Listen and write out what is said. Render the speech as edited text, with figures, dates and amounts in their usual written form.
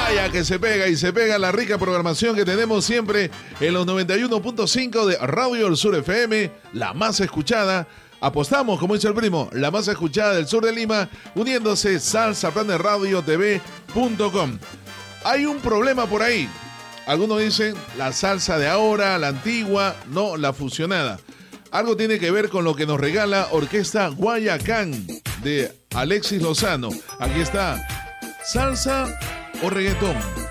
Vaya que se pega y se pega la rica programación que tenemos siempre en los 91.5 de Radio del Sur FM, la más escuchada. Apostamos, como dice el primo, la más escuchada del sur de Lima, uniéndose salsaplanesradiotv.com. Hay un problema por ahí. Algunos dicen la salsa de ahora, la antigua, no, la fusionada. Algo tiene que ver con lo que nos regala Orquesta Guayacán de Alexis Lozano. Aquí está, salsa o reggaetón.